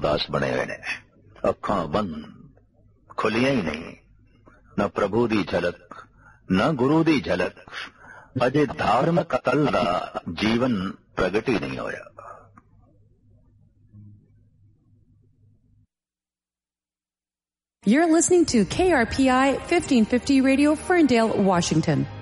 ਦਾਸ ਬਣੇ ਹੋਏ ਨੇ। ਅੱਖਾਂ ਬੰਦ, ਖੁੱਲੀਆਂ ਹੀ ਨਹੀਂ। ਨਾ ਪ੍ਰਭੂ ਦੀ ਝਲਕ, ਨਾ ਗੁਰੂ ਦੀ ਝਲਕ। ਅਜੇ ਧਾਰਮਿਕ ਅਕਲ ਦਾ ਜੀਵਨ ਪ੍ਰਗਟ ਹੀ ਨਹੀਂ ਹੋਇਆ। You're listening to KRPI 1550 Radio, Ferndale, Washington.